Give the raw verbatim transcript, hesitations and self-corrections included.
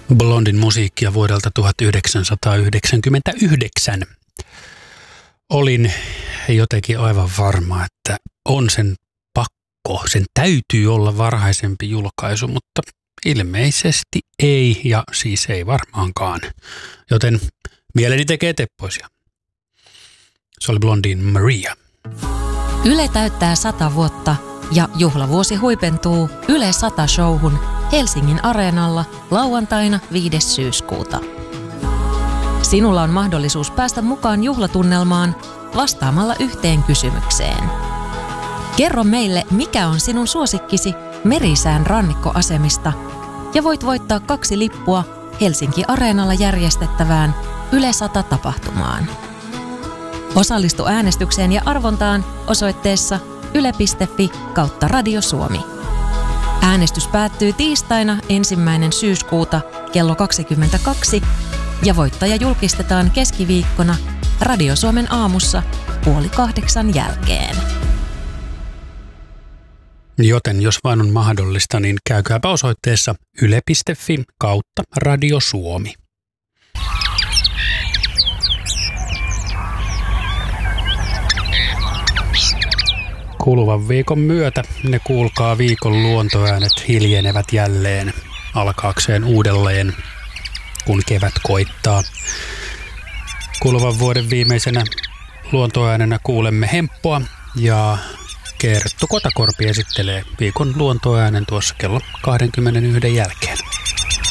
Blondin musiikkia vuodelta tuhatyhdeksänsataayhdeksänkymmentäyhdeksän. Olin jotenkin aivan varma, että on sen pakko, sen täytyy olla varhaisempi julkaisu, mutta ilmeisesti ei ja siis ei varmaankaan. Joten mieleni tekee teppoisia. Se oli Blondin Maria. Yle täyttää sata vuotta ja juhlavuosi huipentuu Yle sata-showhun Helsingin Areenalla lauantaina viides syyskuuta. Sinulla on mahdollisuus päästä mukaan juhlatunnelmaan vastaamalla yhteen kysymykseen. Kerro meille, mikä on sinun suosikkisi Merisään rannikkoasemista ja voit voittaa kaksi lippua Helsinki Areenalla järjestettävään Yle sata-tapahtumaan. Osallistu äänestykseen ja arvontaan osoitteessa yle piste fi kautta Radio Suomi. Äänestys päättyy tiistaina ensimmäinen syyskuuta kello kaksikymmentäkaksi ja voittaja julkistetaan keskiviikkona Radio Suomen aamussa puoli kahdeksan jälkeen. Joten jos vain on mahdollista, niin käykääpä osoitteessa yle piste fi kautta Radio Suomi. Kuluvan viikon myötä ne kuulkaa viikon luontoäänet hiljenevät jälleen alkaakseen uudelleen, kun kevät koittaa. Kuluvan vuoden viimeisenä luontoäänenä kuulemme Hemppoa ja Kerttu Kotakorpi esittelee viikon luontoäänen tuossa kello kaksikymmentäyksi jälkeen.